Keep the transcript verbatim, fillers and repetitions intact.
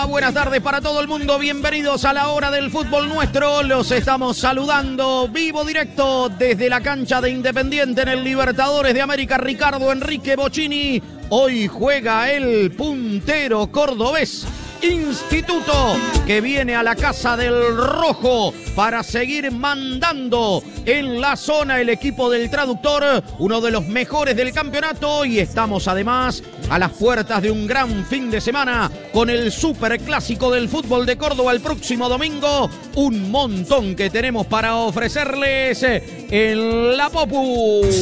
buenas tardes para todo el mundo. Bienvenidos a la hora del fútbol nuestro. Los estamos saludando vivo directo desde la cancha de Independiente en el Libertadores de América. Ricardo Enrique Bocini. Hoy juega el puntero cordobés Instituto, que viene a la casa del Rojo para seguir mandando en la zona el equipo del traductor, uno de los mejores del campeonato, y estamos además a las puertas de un gran fin de semana con el superclásico del fútbol de Córdoba el próximo domingo. Un montón que tenemos para ofrecerles en la Popu.